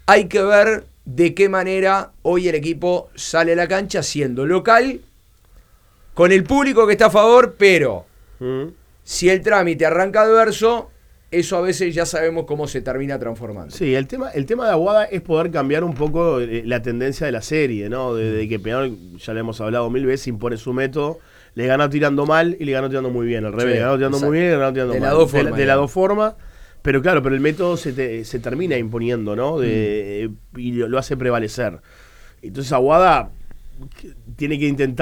hay que ver de qué manera hoy el equipo sale a la cancha siendo local, con el público que está a favor, pero si el trámite arranca adverso, eso a veces ya sabemos cómo se termina transformando. Sí, el tema de Aguada es poder cambiar un poco la tendencia de la serie, ¿no? De que Peñarol, ya le hemos hablado 1000 veces, impone su método, le ganó tirando mal y le ganó tirando muy bien. Al revés, Sí, le ganó tirando muy bien y le ganó tirando de mal. las dos formas, de las dos formas. Pero claro, pero el método se termina imponiendo, ¿no? Y lo hace prevalecer. Entonces Aguada tiene que intentar